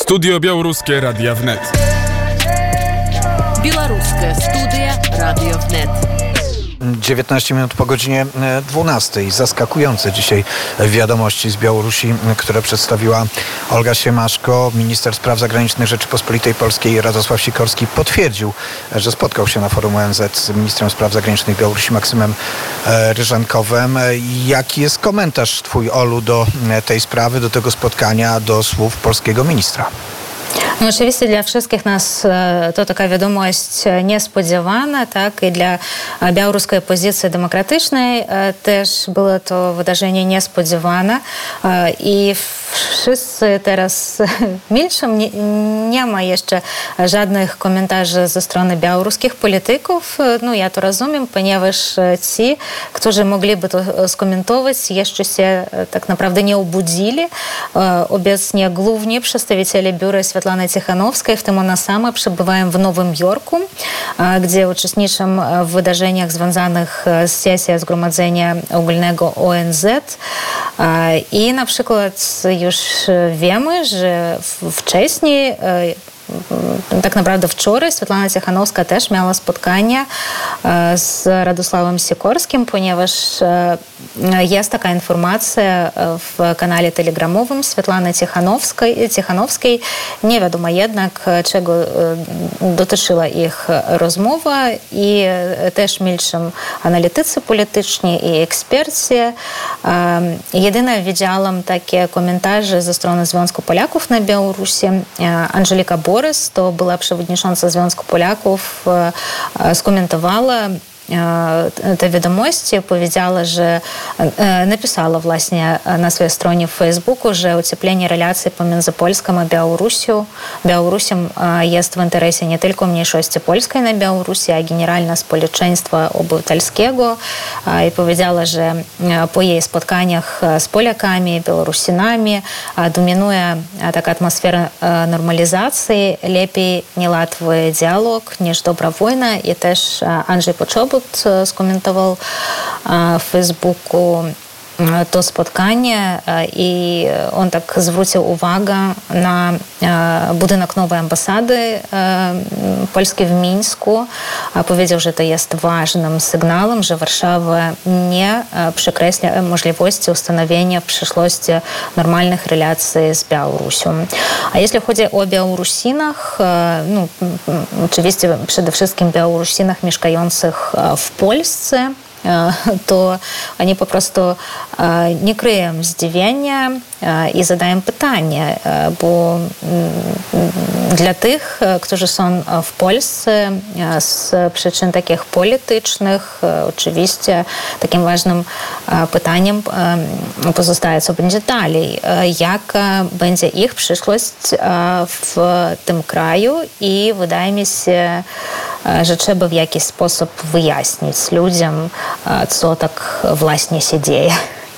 Studio Białoruskie Radia Wnet. Białoruskie Studio Radio Wnet. 19 minut po godzinie 12. Zaskakujące dzisiaj wiadomości z Białorusi, które przedstawiła Olga Siemaszko. Minister spraw zagranicznych Rzeczypospolitej Polskiej Radosław Sikorski potwierdził, że spotkał się na forum ONZ z ministrem spraw zagranicznych Białorusi Maksymem Ryżankowem. Jaki jest komentarz twój, Olu, do tej sprawy, do tego spotkania, do słów polskiego ministra? No, oczywiście dla wszystkich nas to taka wiadomość niespodziewana, tak, i dla białoruskiej opozycji demokratycznej też było to wydarzenie niespodziewane i wszyscy teraz milczą, nie ma jeszcze żadnych komentarzy ze strony białoruskich polityków. No ja to rozumiem, ponieważ ci, którzy mogliby to skomentować, jeszcze się tak naprawdę nie obudzili. Obecnie główni przedstawiciele biura Svetlany Tichanowskiej, w tym ona sama, przebywają w Nowym Jorku, gdzie uczestniczą w wydarzeniach związanych z sesją Zgromadzenia Ogólnego ONZ. I na przykład już wiemy, że wcześniej, tak naprawdę wczoraj, Svetlana Tichanowska też miała spotkanie z Radosławem Sikorskim, ponieważ jest taka informacja w kanale telegramowym Svetlany Tichanowskiej. Nie wiadomo jednak, czego dotyczyła ich rozmowa, i też milczą analitycy polityczni i eksperci. Jedyne widziałam takie komentarze ze strony Związku Polaków na Białorusi. Angelika Borys, to była przewodnicząca Związku Polaków, skomentowała te wiadomości, powiedziała, że napisała właśnie na swojej stronie w Facebooku, że ocieplenie relacji pomiędzy Polską a Białorusią jest w interesie nie tylko mniejszości polskiej na Białorusi, a generalnie społeczeństwa obywatelskiego. I powiedziała, że po jej spotkaniach z Polakami, Białorusinami dominuje taka atmosfera normalizacji, lepiej niełatwy dialog niż dobra wojna. I też Andrzej Poczobut skomentował w Facebooku to spotkanie i on tak zwrócił uwagę na budynek nowej ambasady Polski w Mińsku. Powiedział, że to jest ważnym sygnałem, że Warszawa nie przekreśla możliwości ustanowienia w przyszłości normalnych relacji z Białorusią. A jeśli chodzi o Białorusinach, no, oczywiście przede wszystkim Białorusinach mieszkających w Polsce, to oni po prostu nie kryją zdziwienia i zadają pytanie, bo dla tych, którzy są w Polsce z przyczyn takich politycznych, oczywiście takim ważnym pytaniem pozostaje, co będzie dalej, jaka będzie ich przyszłość w tym kraju, i wydaje mi się, że trzeba w jakiś sposób wyjaśnić ludziom, co tak właśnie się dzieje.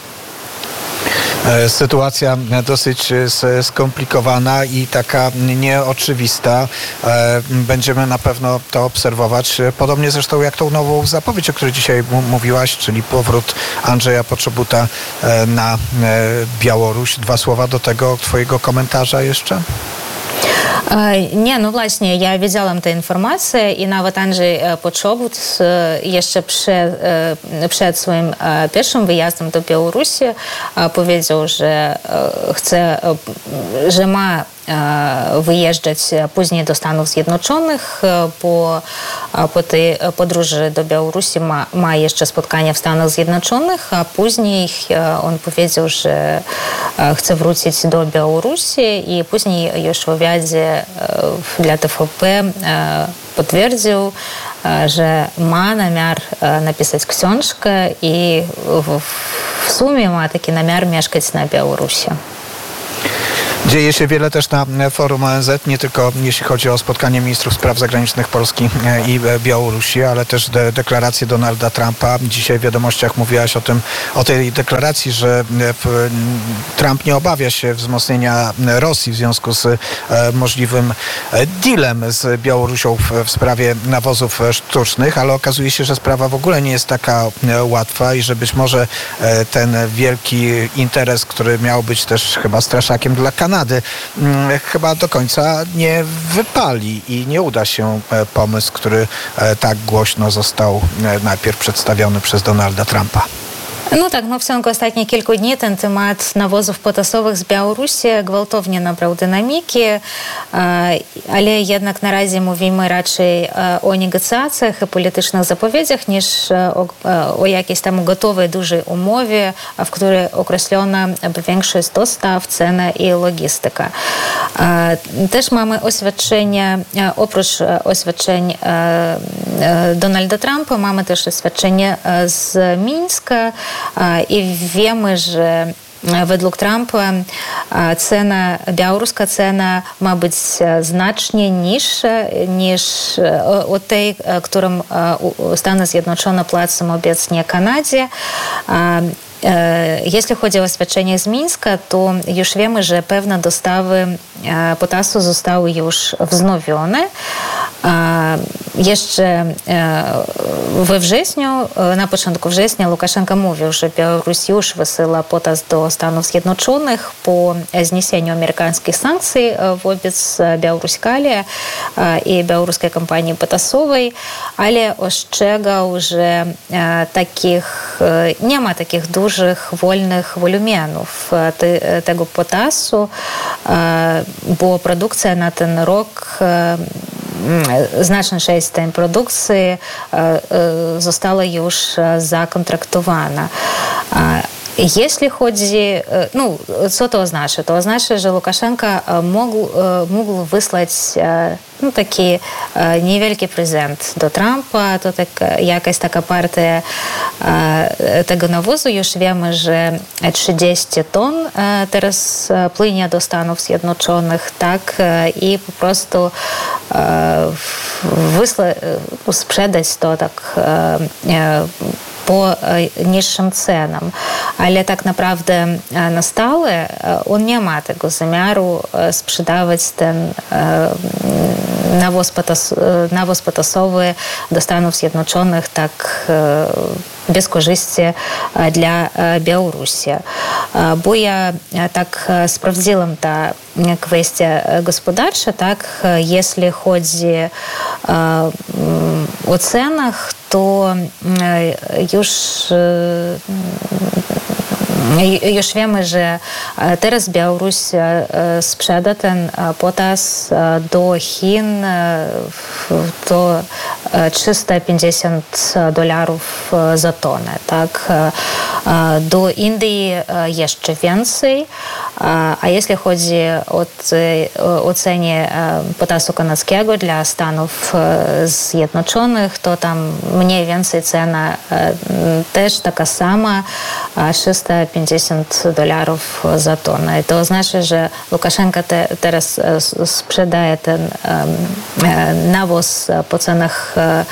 Sytuacja dosyć skomplikowana i taka nieoczywista. Będziemy na pewno to obserwować. Podobnie zresztą jak tą nową zapowiedź, o której dzisiaj mówiłaś, czyli powrót Andrzeja Poczobuta na Białoruś. 2 słowa do tego twojego komentarza jeszcze? Nie, no właśnie, ja widziałam tę informację i nawet Andrzej Poczobut jeszcze przed swoim pierwszym wyjazdem do Białorusi powiedział, że ma wyjeżdżać później do Stanów Zjednoczonych. Po tej podróży do Białorusi ma jeszcze spotkania w Stanach Zjednoczonych, a później on powiedział, że chce wrócić do Białorusi, i później już w wywiadzie dla TVP potwierdził, że ma namiar napisać książkę i w sumie ma taki namiar mieszkać na Białorusi. Dzieje się wiele też na forum ONZ, nie tylko jeśli chodzi o spotkanie ministrów spraw zagranicznych Polski i Białorusi, ale też deklaracje Donalda Trumpa. Dzisiaj w wiadomościach mówiłaś o tej deklaracji, że Trump nie obawia się wzmocnienia Rosji w związku z możliwym dealem z Białorusią w sprawie nawozów sztucznych, ale okazuje się, że sprawa w ogóle nie jest taka łatwa i że być może ten wielki interes, który miał być też chyba straszakiem dla Kanady, Kanady chyba do końca nie wypali i nie uda się pomysł, który tak głośno został najpierw przedstawiony przez Donalda Trumpa. No tak, w ciągu ostatnich kilku dni ten temat nawozów potasowych z Białorusi gwałtownie nabrał dynamiki, ale jednak na razie mówimy raczej o negocjacjach i politycznych zapowiedziach niż o jakiejś tam gotowej, dużej umowie, w której określona większość dostaw, cena i logistyka. Też mamy oświadczenie, oprócz oświadczeń Donalda Trumpa, mamy też oświadczenie z Mińska, i wiemy, że według Trumpa białoruska cena ma być znacznie niższa niż od tej, którą Stany Zjednoczone płacą obecnie Kanadzie. Jeśli chodzi o oświadczenie z Mińska, to już wiemy, że pewne dostawy potasu zostały już wznowione. Jeszcze we wrześniu, na początku września Łukaszenka mówił, że Białoruś już wysyła potas do Stanów Zjednoczonych po zniesieniu amerykańskich sankcji wobec Białoruskali i białoruskiej kompanii potasowej, ale ostrzegał, że nie ma takich dużych, wolnych wolumenów tego potasu, bo produkcja na ten rok, znaczna część tej produkcji została już zakontraktowana. Jeśli chodzi, co to oznacza? To oznacza, że Łukaszenka mógł wysłać taki niewielki prezent do Trumpa, to jakaś taka partia tego nawozu. Już wiemy, że 30 ton teraz płynie do Stanów Zjednoczonych, tak, i po prostu sprzedać to tak po niższym cenam. Ale tak naprawdę na stałe on nie ma tego zamiaru sprzedawać ten nawóz potasowy do Stanów Zjednoczonych tak bez korzyści dla Białorusi. Bo ja tak sprawdziłam tę kwestię gospodarczą, tak, jeśli chodzi o cenach, to już wiemy, że teraz Białoruś sprzeda ten potas do Chin to $350 za tonę, tak? Do Indii jeszcze więcej, a jeśli chodzi o cenie potasu kanadzkiego dla Stanów Zjednoczonych, to tam mniej więcej cena też taka sama, $650 za tonę. To oznacza, że Łukaszenka teraz sprzedaje ten nawóz po cenach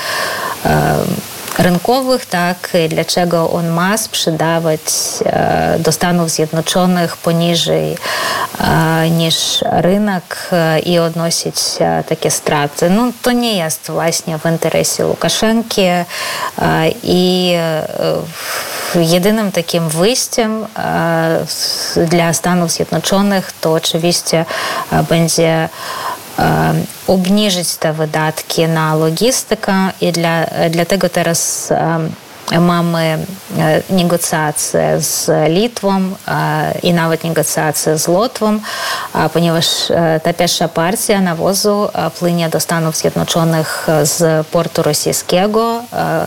rynkowych, tak, i dlaczego on ma sprzedawać do Stanów Zjednoczonych poniżej niż rynek i odnosić takie straty. To nie jest właśnie w interesie Łukaszenki i jedynym takim wyjściem dla Stanów Zjednoczonych to oczywiście będzie obniżyć te wydatki na logistykę i dlatego teraz mamy negocjacje z Litwą i nawet negocjacje z Łotwą, ponieważ ta pierwsza partia nawozu płynie do Stanów Zjednoczonych z portu rosyjskiego.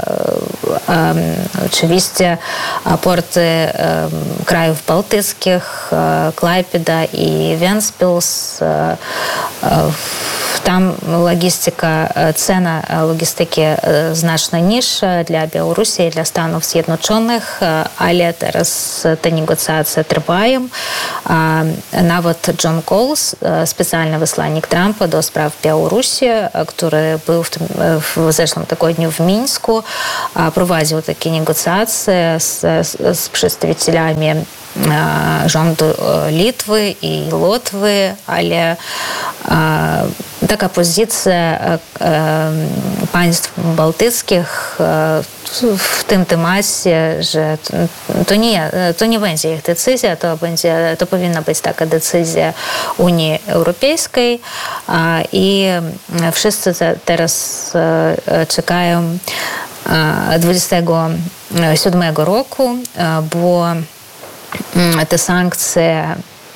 Oczywiście porty krajów bałtyckich, Klaipėda i Ventspils, tam cena logistyki znacznie niższa dla Białorusi i dla Stanów Zjednoczonych, ale teraz te negocjacje trwają. Nawet John Coles, specjalny wysłannik Trumpa do spraw Białorusi, który był w zeszłym tygodniu w Mińsku, prowadził takie negocjacje z przedstawicielami rządu Litwy i Łotwy, ale taka pozycja państw bałtyckich w tym temacie, że to nie będzie ich decyzja, to powinna być taka decyzja Unii Europejskiej i wszyscy teraz czekają 27 roku, bo te sankcje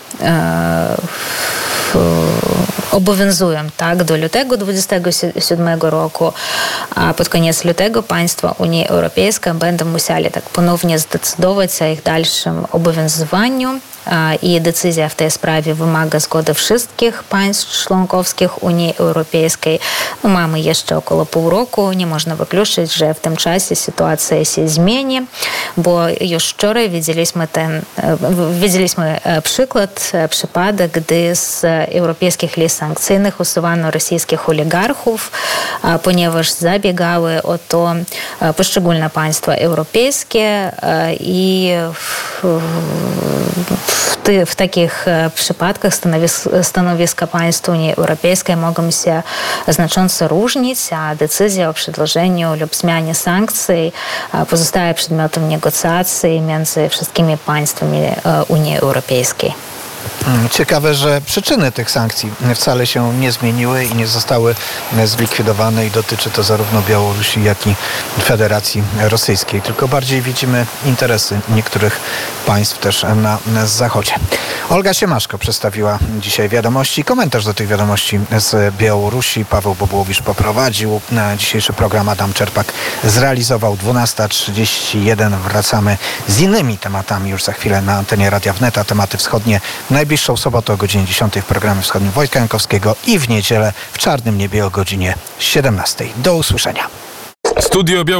obowiązują tak, do lutego 27 roku, a pod koniec lutego państwa Unii Europejskiej będą musieli tak ponownie zdecydować o ich dalszym obowiązywaniu i decyzja w tej sprawie wymaga zgody wszystkich państw członkowskich Unii Europejskiej. No, mamy jeszcze około pół roku. Nie można wykluczyć, że w tym czasie sytuacja się zmieni, bo już wczoraj widzieliśmy przypadek, gdy z europejskich list sankcyjnych usuwano rosyjskich oligarchów, ponieważ zabiegały o to poszczególne państwa europejskie i w takich przypadkach stanowiska państw Unii Europejskiej mogą się znacząco różnić, a decyzja o przedłużeniu lub zmianie sankcji pozostaje przedmiotem negocjacji między wszystkimi państwami Unii Europejskiej. Ciekawe, że przyczyny tych sankcji wcale się nie zmieniły i nie zostały zlikwidowane i dotyczy to zarówno Białorusi, jak i Federacji Rosyjskiej. Tylko bardziej widzimy interesy niektórych państw też na zachodzie. Olga Siemaszko przedstawiła dzisiaj wiadomości. Komentarz do tych wiadomości z Białorusi Paweł Bobołowicz poprowadził. Dzisiejszy program Adam Czerpak zrealizował. 12:31. Wracamy z innymi tematami już za chwilę na antenie Radia Wnet, a tematy wschodnie najbliższą sobotę o godzinie 10 w programie wschodnim Wojtka Jankowskiego i w niedzielę w Czarnym Niebie o godzinie 17. Do usłyszenia. Studio